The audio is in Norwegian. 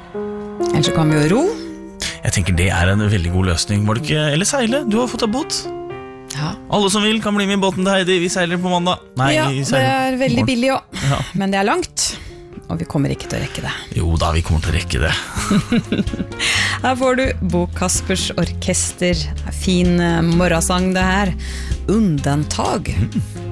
Eller så kan vi jo ro. Jeg tenker det en veldig god løsning. Må du ikke, eller seile, du har fått deg båt. Ja. Alle som vil kan bli med I båten til Heidi. Vi seiler på mandag. Nei, Ja, vi det seiler veldig morgen. billig også. Ja. Men det langt, og vi kommer ikke til å rekke det. Jo da, vi kommer til å rekke det. Her får du Bo Kaspers Orkester. Fin morgensang det her. Undantag.